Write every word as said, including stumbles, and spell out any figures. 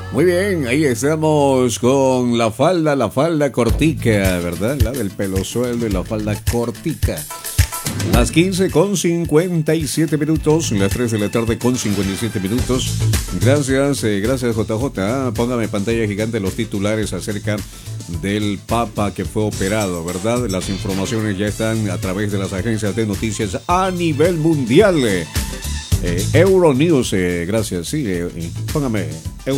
Muy bien, ahí estamos con la falda, la falda cortica, ¿verdad? La del pelo sueldo y la falda cortica. Las quince con cincuenta y siete minutos, las tres de la tarde con cincuenta y siete minutos. Gracias, eh, gracias J J. Póngame en pantalla gigante los titulares acerca del Papa que fue operado, ¿verdad? Las informaciones ya están a través de las agencias de noticias a nivel mundial. Eh, Euronews, eh, gracias, sí, eh, póngame